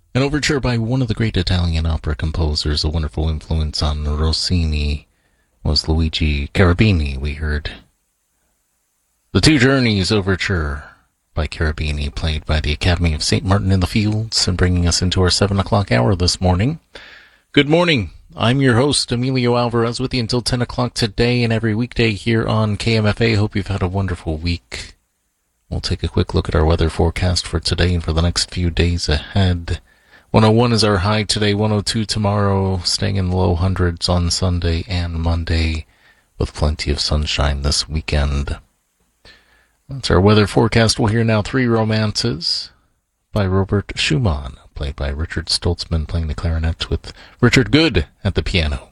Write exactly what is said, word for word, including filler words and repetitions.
An overture by one of the great Italian opera composers, a wonderful influence on Rossini, was Luigi Cherubini. We heard The Two Journeys Overture by Cherubini, played by the Academy of Saint Martin in the Fields, and bringing us into our seven o'clock hour this morning. Good morning. I'm your host, Emilio Alvarez, with you until ten o'clock today and every weekday here on K M F A. Hope you've had a wonderful week. We'll take a quick look at our weather forecast for today and for the next few days ahead. one oh one is our high today, one oh two tomorrow, staying in the low hundreds on Sunday and Monday, with plenty of sunshine this weekend. That's our weather forecast. We'll hear now Three Romances by Robert Schumann, played by Richard Stoltzman playing the clarinet with Richard Good at the piano.